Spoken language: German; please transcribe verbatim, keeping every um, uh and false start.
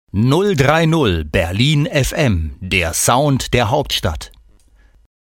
null drei null Berlin F M, der Sound der Hauptstadt.